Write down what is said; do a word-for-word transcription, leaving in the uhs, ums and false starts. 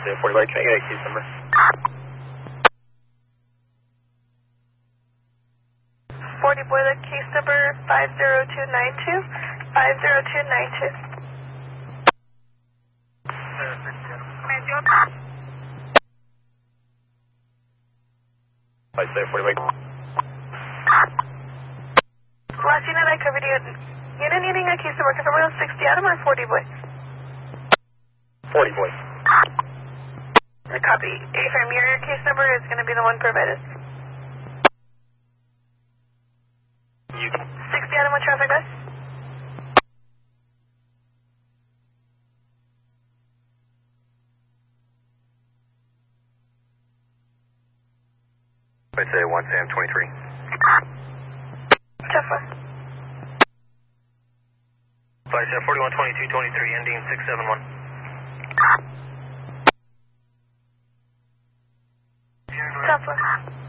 zero forty, can I get a case number? forty boiler case number five zero two nine two, five zero two nine two. five zero forty, wait. Last unit I covered you. Unit needing a case number, confirm it sixty Adam or forty boy? forty, boy. I copy. A-frame, your case number is going to be the one provided. You. sixty Adam, what traffic bus? I say one Sam twenty-three. Tough one. five seven forty-one twenty-two twenty-three, ending six seven one. Tough one.